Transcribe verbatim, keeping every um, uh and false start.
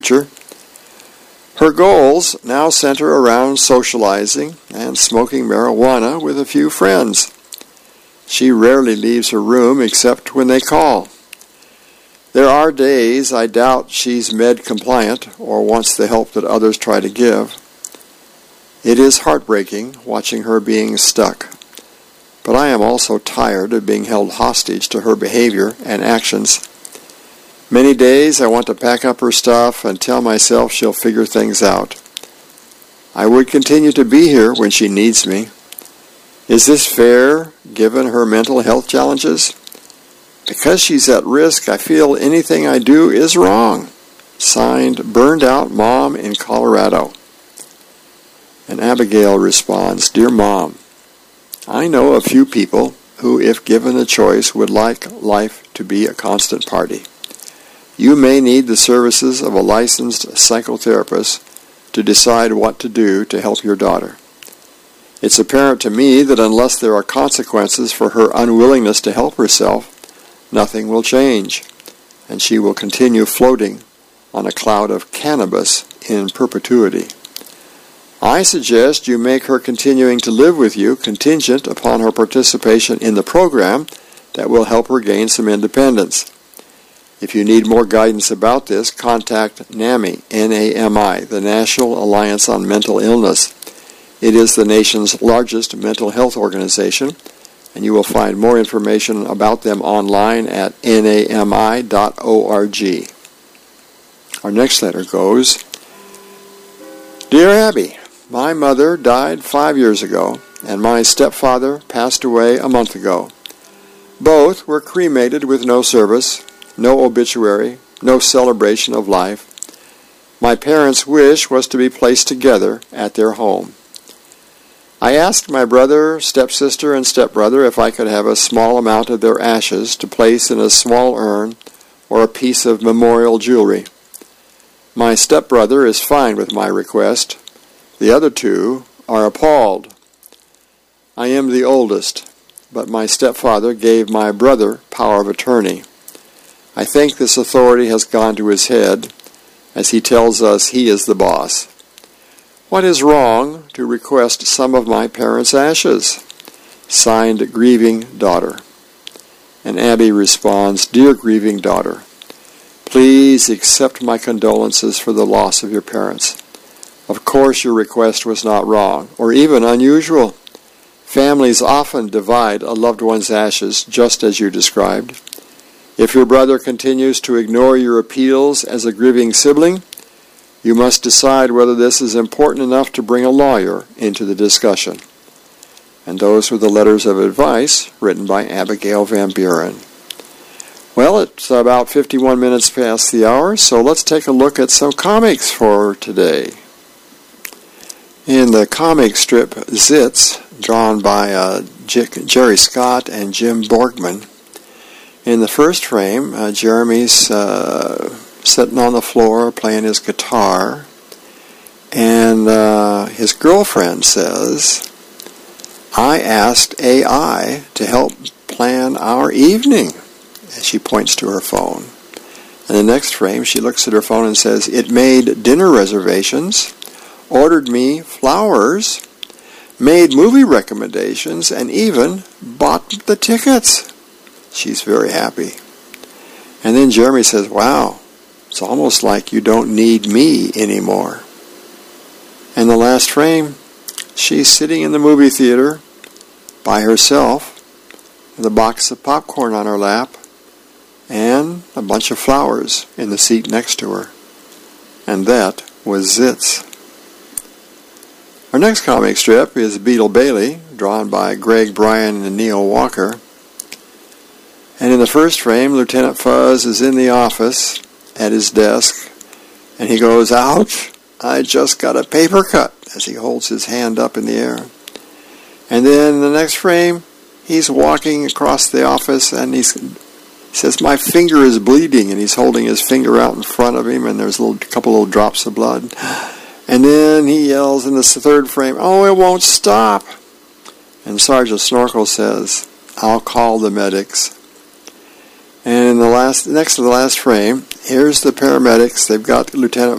future. Her goals now center around socializing and smoking marijuana with a few friends. She rarely leaves her room except when they call. There are days I doubt she's med compliant or wants the help that others try to give. It is heartbreaking watching her being stuck, but I am also tired of being held hostage to her behavior and actions. Many days I want to pack up her stuff and tell myself she'll figure things out. I would continue to be here when she needs me. Is this fair, given her mental health challenges? Because she's at risk, I feel anything I do is wrong. Signed, Burned Out Mom in Colorado. And Abigail responds, Dear Mom, I know a few people who, if given a choice, would like life to be a constant party. You may need the services of a licensed psychotherapist to decide what to do to help your daughter. It's apparent to me that unless there are consequences for her unwillingness to help herself, nothing will change, and she will continue floating on a cloud of cannabis in perpetuity. I suggest you make her continuing to live with you contingent upon her participation in the program that will help her gain some independence. If you need more guidance about this, contact NAMI, N A M I, the National Alliance on Mental Illness. It is the nation's largest mental health organization, and you will find more information about them online at N A M I dot org. Our next letter goes, Dear Abby, my mother died five years ago, and my stepfather passed away a month ago. Both were cremated with no service, no obituary, no celebration of life. My parents' wish was to be placed together at their home. I asked my brother, stepsister, and stepbrother if I could have a small amount of their ashes to place in a small urn or a piece of memorial jewelry. My stepbrother is fine with my request. The other two are appalled. I am the oldest, but my stepfather gave my brother power of attorney. I think this authority has gone to his head, as he tells us he is the boss. What is wrong to request some of my parents' ashes? Signed, Grieving Daughter. And Abby responds, Dear grieving daughter, please accept my condolences for the loss of your parents. Of course your request was not wrong, or even unusual. Families often divide a loved one's ashes, just as you described. If your brother continues to ignore your appeals as a grieving sibling, you must decide whether this is important enough to bring a lawyer into the discussion. And those were the letters of advice written by Abigail Van Buren. Well, it's about fifty-one minutes past the hour, so let's take a look at some comics for today. In the comic strip Zits, drawn by uh, J- Jerry Scott and Jim Borgman, in the first frame, uh, Jeremy's uh, sitting on the floor playing his guitar, and uh, his girlfriend says, I asked A I to help plan our evening, and she points to her phone. In the next frame, she looks at her phone and says, it made dinner reservations, ordered me flowers, made movie recommendations, and even bought the tickets. She's very happy. And then Jeremy says, wow, it's almost like you don't need me anymore. And the last frame, she's sitting in the movie theater by herself with a box of popcorn on her lap and a bunch of flowers in the seat next to her. And that was Zits. Our next comic strip is Beetle Bailey, drawn by Greg Bryan and Neil Walker. And in the first frame, Lieutenant Fuzz is in the office at his desk, and he goes, ouch, I just got a paper cut, as he holds his hand up in the air. And then in the next frame, he's walking across the office, and he's, he says, my finger is bleeding, and he's holding his finger out in front of him, and there's a little, couple little drops of blood. And then he yells in the third frame, oh, it won't stop. And Sergeant Snorkel says, I'll call the medics. And in the last, next to the last frame, here's the paramedics. They've got Lieutenant